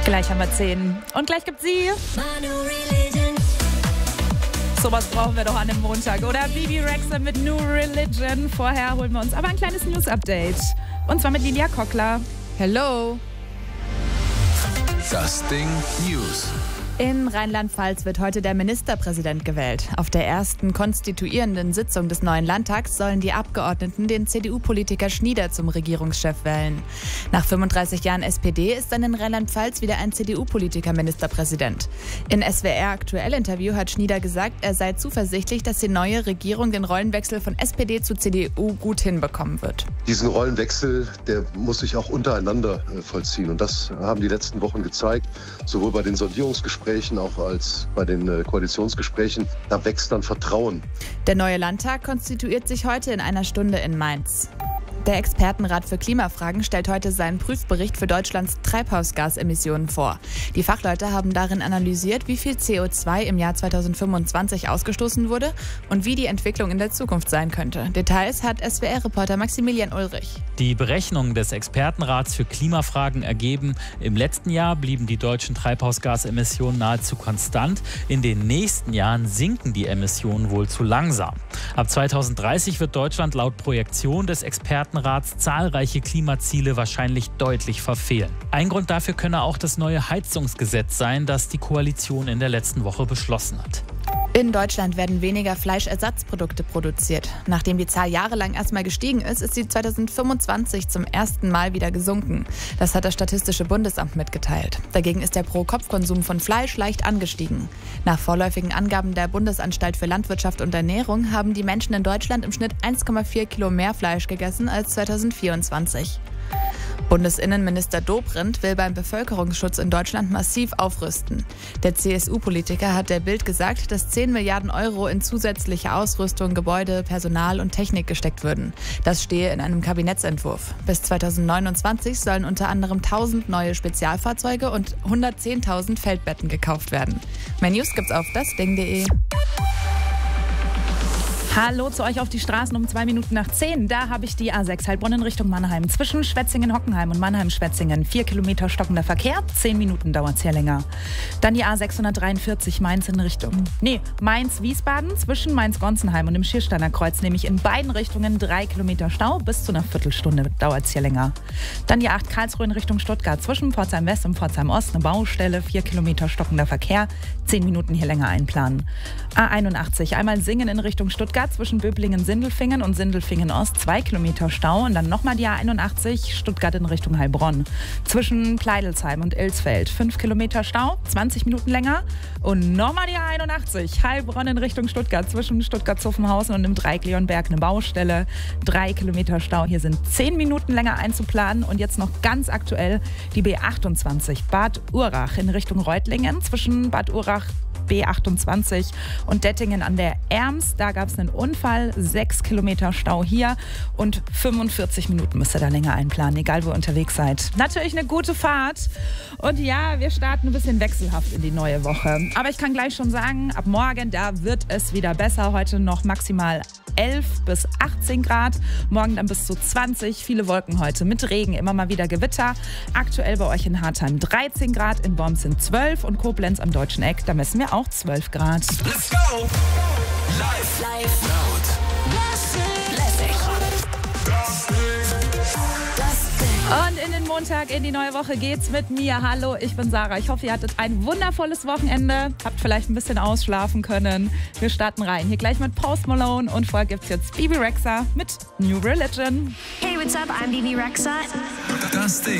Gleich haben wir 10. Und gleich gibt's sie. Sowas brauchen wir doch an dem Montag, oder? Bebe Rexha mit New Religion. Vorher holen wir uns aber ein kleines News-Update. Und zwar mit Lilia Kockler. Hello. Das Ding News. In Rheinland-Pfalz wird heute der Ministerpräsident gewählt. Auf der ersten konstituierenden Sitzung des neuen Landtags sollen die Abgeordneten den CDU-Politiker Schnieder zum Regierungschef wählen. Nach 35 Jahren SPD ist dann in Rheinland-Pfalz wieder ein CDU-Politiker Ministerpräsident. In SWR Aktuell-Interview hat Schnieder gesagt, er sei zuversichtlich, dass die neue Regierung den Rollenwechsel von SPD zu CDU gut hinbekommen wird. Diesen Rollenwechsel, der muss sich auch untereinander vollziehen. Und das haben die letzten Wochen gezeigt, sowohl bei den Sondierungsgesprächen auch als bei den Koalitionsgesprächen. Da wächst dann Vertrauen. Der neue Landtag konstituiert sich heute in einer Stunde in Mainz. Der Expertenrat für Klimafragen stellt heute seinen Prüfbericht für Deutschlands Treibhausgasemissionen vor. Die Fachleute haben darin analysiert, wie viel CO2 im Jahr 2025 ausgestoßen wurde und wie die Entwicklung in der Zukunft sein könnte. Details hat SWR-Reporter Maximilian Ulrich. Die Berechnungen des Expertenrats für Klimafragen ergeben, im letzten Jahr blieben die deutschen Treibhausgasemissionen nahezu konstant. In den nächsten Jahren sinken die Emissionen wohl zu langsam. Ab 2030 wird Deutschland laut Projektion des Expertenrats zahlreiche Klimaziele wahrscheinlich deutlich verfehlen. Ein Grund dafür könne auch das neue Heizungsgesetz sein, das die Koalition in der letzten Woche beschlossen hat. In Deutschland werden weniger Fleischersatzprodukte produziert. Nachdem die Zahl jahrelang erstmal gestiegen ist, ist sie 2025 zum ersten Mal wieder gesunken. Das hat das Statistische Bundesamt mitgeteilt. Dagegen ist der Pro-Kopf-Konsum von Fleisch leicht angestiegen. Nach vorläufigen Angaben der Bundesanstalt für Landwirtschaft und Ernährung haben die Menschen in Deutschland im Schnitt 1,4 Kilo mehr Fleisch gegessen als 2024. Bundesinnenminister Dobrindt will beim Bevölkerungsschutz in Deutschland massiv aufrüsten. Der CSU-Politiker hat der Bild gesagt, dass 10 Milliarden Euro in zusätzliche Ausrüstung, Gebäude, Personal und Technik gesteckt würden. Das stehe in einem Kabinettsentwurf. Bis 2029 sollen unter anderem 1000 neue Spezialfahrzeuge und 110.000 Feldbetten gekauft werden. Mehr News gibt's auf dasding.de. Hallo zu euch auf die Straßen um 2 Minuten nach 10. Da habe ich die A6 Heilbronn in Richtung Mannheim. Zwischen Schwetzingen-Hockenheim und Mannheim-Schwetzingen 4 Kilometer stockender Verkehr. 10 Minuten dauert es hier länger. Dann die A643 Mainz-Wiesbaden. Zwischen Mainz-Gonsenheim und dem Schiersteiner Kreuz nämlich in beiden Richtungen 3 Kilometer Stau. Bis zu einer Viertelstunde dauert es hier länger. Dann die 8 Karlsruhe in Richtung Stuttgart. Zwischen Pforzheim-West und Pforzheim-Ost eine Baustelle. 4 Kilometer stockender Verkehr. 10 Minuten hier länger einplanen. A81 einmal Singen in Richtung Stuttgart. Zwischen Böblingen-Sindelfingen und Sindelfingen-Ost 2 Kilometer Stau und dann nochmal die A81 Stuttgart in Richtung Heilbronn. Zwischen Pleidelsheim und Ilsfeld 5 Kilometer Stau, 20 Minuten länger und nochmal die A81 Heilbronn in Richtung Stuttgart. Zwischen Stuttgart-Zuffenhausen und dem Dreieck Leonberg eine Baustelle, 3 Kilometer Stau. Hier sind 10 Minuten länger einzuplanen und jetzt noch ganz aktuell die B28 Bad Urach in Richtung Reutlingen. Zwischen Bad Urach B28 und Dettingen an der Erms. Da gab es einen Unfall, 6 Kilometer Stau hier und 45 Minuten müsst ihr da länger einplanen, egal wo ihr unterwegs seid. Natürlich eine gute Fahrt und ja, wir starten ein bisschen wechselhaft in die neue Woche. Aber ich kann gleich schon sagen, ab morgen, da wird es wieder besser. Heute noch maximal 11 bis 18 Grad, morgen dann bis zu 20, viele Wolken heute mit Regen, immer mal wieder Gewitter. Aktuell bei euch in Hartheim 13 Grad, in Worms sind 12 und Koblenz am Deutschen Eck, da messen wir auch 12 Grad. Let's go! Live. Laut. Und in den Montag, in die neue Woche geht's mit mir. Hallo, ich bin Sarah. Ich hoffe, ihr hattet ein wundervolles Wochenende. Habt vielleicht ein bisschen ausschlafen können. Wir starten rein. Hier gleich mit Post Malone. Und vorher gibt's jetzt Bebe Rexha mit New Religion. Hey, what's up? I'm Bebe Rexha. Das Ding.